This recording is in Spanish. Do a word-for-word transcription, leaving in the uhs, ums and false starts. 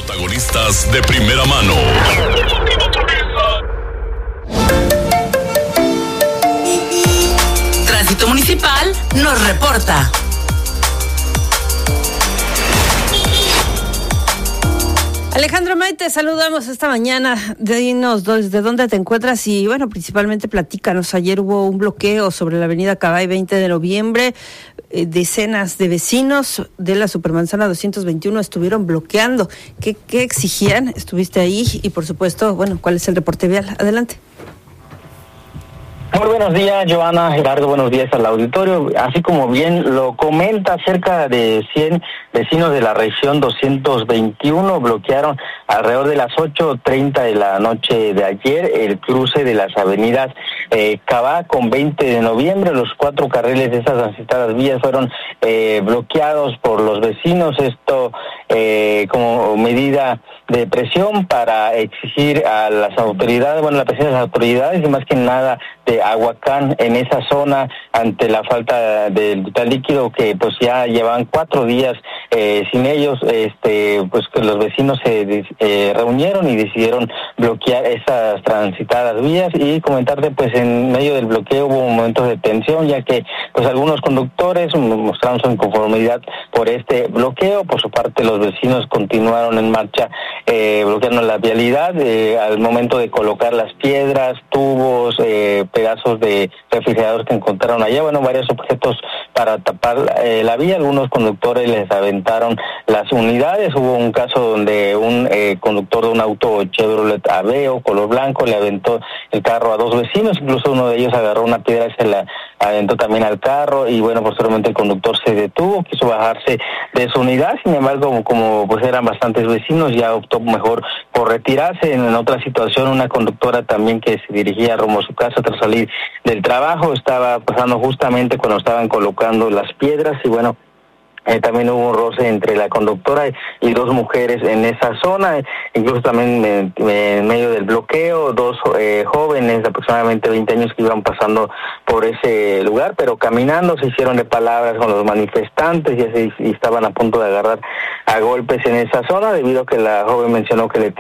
Protagonistas de primera mano. Tránsito Municipal nos reporta. Alejandro May, te saludamos esta mañana. Dinos desde dónde te encuentras y, bueno, principalmente platícanos. Ayer hubo un bloqueo sobre la avenida Cabay veinte de noviembre. Eh, decenas de vecinos de la Supermanzana doscientos veintiuno estuvieron bloqueando. ¿Qué, qué exigían? Estuviste ahí y, por supuesto, bueno, ¿cuál es el reporte vial? Adelante. Muy buenos días, Joana, Gerardo, buenos días al auditorio. Así como bien lo comenta, cerca de cien vecinos de la región doscientos veintiuno bloquearon alrededor de las ocho treinta de la noche de ayer el cruce de las avenidas eh, Cabá con veinte de noviembre. Los cuatro carriles de esas transitadas vías fueron eh, bloqueados por los vecinos. Esto eh, como medida de presión para exigir a las autoridades, bueno, la presión de las autoridades y más que nada de Aguacán en esa zona ante la falta del vital líquido que pues ya llevan cuatro días eh, sin ellos, este pues que los vecinos se eh, reunieron y decidieron bloquear esas transitadas vías. Y comentarte, pues en medio del bloqueo hubo momentos de tensión, ya que pues algunos conductores mostraron su inconformidad por este bloqueo. Por su parte, los vecinos continuaron en marcha eh, bloqueando la vialidad eh, al momento de colocar las piedras, tubos, eh, pedazos de refrigerador que encontraron allá, bueno, varios objetos para tapar eh, la vía. Algunos conductores les aventaron las unidades. Hubo un caso donde un eh, conductor de un auto Chevrolet Aveo color blanco le aventó el carro a dos vecinos, incluso uno de ellos agarró una piedra y se la aventó también al carro, y bueno, posteriormente el conductor se detuvo, quiso bajarse de su unidad. Sin embargo, como, como pues eran bastantes vecinos, ya optó mejor por retirarse. En, en otra situación, una conductora también que se dirigía rumbo a su casa tras salir del trabajo, estaba pasando justamente cuando estaban colocando las piedras, y bueno, Eh, también hubo un roce entre la conductora y dos mujeres en esa zona. Incluso también en, en medio del bloqueo, dos eh, jóvenes de aproximadamente veinte años que iban pasando por ese lugar, pero caminando se hicieron de palabras con los manifestantes y, así, y estaban a punto de agarrar a golpes en esa zona, debido a que la joven mencionó que le